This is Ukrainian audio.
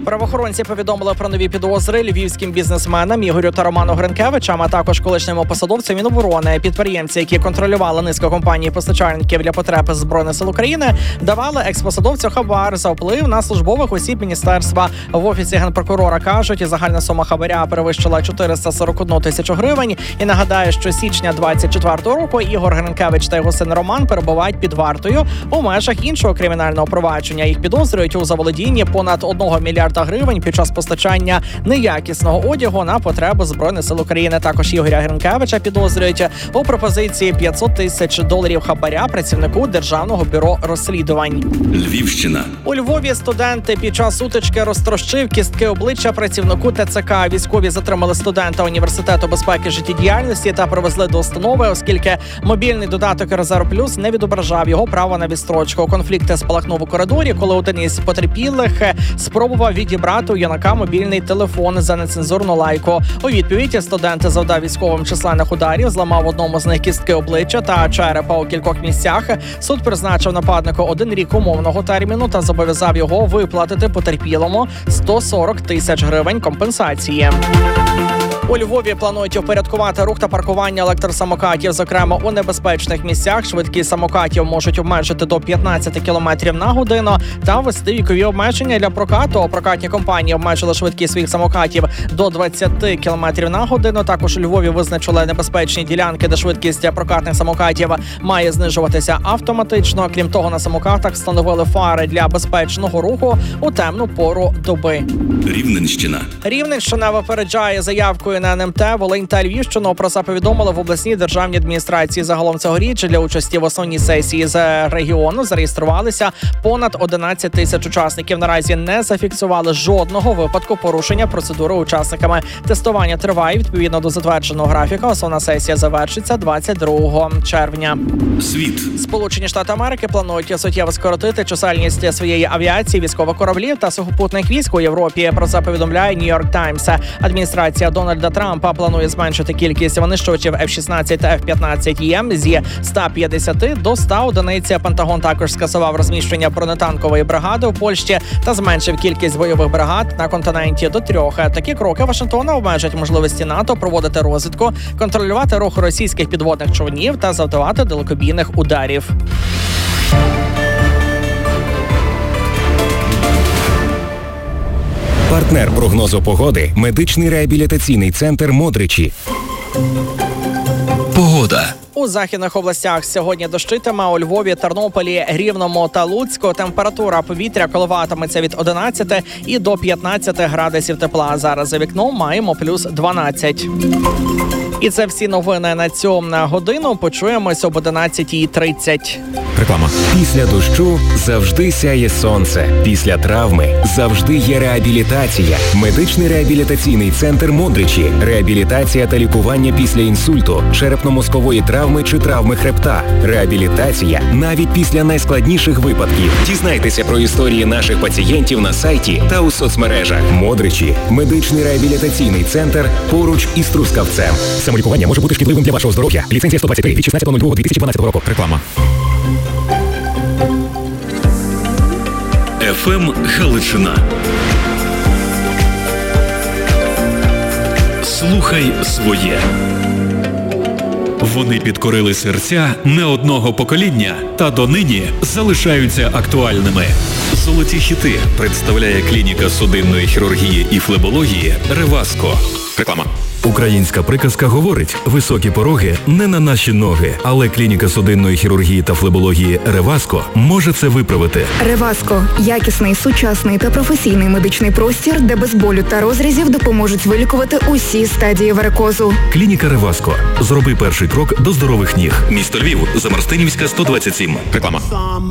Правоохоронці повідомили про нові підозри львівським бізнесменам Ігорю та Роману Гринкевичам, а також колишньому посадовцю Міноборони. Підприємці, які контролювали низку компаній-постачальників для потреб Збройних сил України, давали експосадовцю хабар за вплив на службових осіб міністерства. В офісі генпрокурора кажуть, загальна сума хабаря перевищила 441 тисячу гривень. І нагадаю, що з січня 24-го року Ігор Гринкевич та його син Роман перебувають під вартою у межах іншого кримінального провадження. Їх підозрюють у заволодінні понад 1 мільярда гривень під час постачання неякісного одягу на потреби Збройних сил України. Також Ігоря Гринкевича підозрюють у пропозиції $500 тисяч хабаря працівнику Державного бюро розслідувань. Львівщина. У Львові студенти під час сутички розтрощив кістки обличчя працівнику ТЦК. Військові затримали студента Університету безпеки життєдіяльності та привезли до установи, оскільки мобільний додаток «Резерв Плюс» не відображав його право на відстрочку. Конфлікт спалахнув у коридорі, коли один із потерпілих спробував відібрати у юнака мобільний телефон за нецензурну лайку. У відповідь студент завдав військовим численних ударів, зламав одному з них кістки обличчя та черепа у кількох місцях. Суд призначив нападнику 1 рік умовного терміну та зобов'язав його виплатити потерпілому 140 тисяч гривень компенсації. У Львові планують упорядкувати рух та паркування електросамокатів, зокрема у небезпечних місцях. Швидкість самокатів можуть обмежити до 15 км на годину та ввести вікові обмеження для прокату. Прокатні компанії обмежили швидкість своїх самокатів до 20 км на годину. Також у Львові визначили небезпечні ділянки, де швидкість прокатних самокатів має знижуватися автоматично. Крім того, на самокатах встановили фари для безпечного руху у темну пору доби. Рівненщина. Рівненщина випереджає заявкою на НМТ Волинь та Львівщину. Про це повідомили в обласній державній адміністрації. Загалом цьогоріч для участі в основній сесії з регіону зареєструвалися понад 11 тисяч учасників. Наразі не зафіксували жодного випадку порушення процедури учасниками. Тестування триває відповідно до затвердженого графіка. Основна сесія завершиться 22 червня. Світ. Сполучені Штати Америки планують суттєво скоротити чисельність своєї авіації, військових кораблів та сухопутних військ у Європі. Про це повідомляє New York Times. Адміністрація Дональда Трампа планує зменшити кількість винищувачів F-16 та F-15EM зі 150 до 100 одиниць. Пентагон також скасував розміщення бронетанкової бригади у Польщі та зменшив кількість бойових бригад на континенті до 3. Такі кроки Вашингтона обмежать можливості НАТО проводити розвідку, контролювати рух російських підводних човнів та завдавати далекобійних ударів. Партнер прогнозу погоди – медичний реабілітаційний центр «Модричі». Погода. У західних областях сьогодні дощитиме. У Львові, Тернополі, Рівному та Луцьку температура повітря коливатиметься від 11 і до 15 градусів тепла. Зараз за вікном маємо плюс 12. І це всі новини на цю годину. Почуємось об 11:30. Реклама. Після дощу завжди сяє сонце. Після травми завжди є реабілітація. Медичний реабілітаційний центр «Модричі». Реабілітація та лікування після інсульту, черепно-мозкової травми чи травми хребта. Реабілітація навіть після найскладніших випадків. Дізнайтеся про історії наших пацієнтів на сайті та у соцмережах. «Модричі» – медичний реабілітаційний центр поруч із Трускавцем. Самолікування може бути шкідливим для вашого здоров'я. Ліцензія 123 від 16.02.2012 року. Реклама. ФМ Галичина. Слухай своє. Вони підкорили серця не одного покоління та донині залишаються актуальними. Золоті хіти представляє клініка судинної хірургії і флебології «Реваско». Реклама. Українська приказка говорить: високі пороги не на наші ноги, але клініка судинної хірургії та флебології «Реваско» може це виправити. «Реваско» – якісний, сучасний та професійний медичний простір, де без болю та розрізів допоможуть вилікувати усі стадії варикозу. Клініка «Реваско». Зроби перший крок до здорових ніг. Місто Львів, Замарстинівська, 127. Реклама.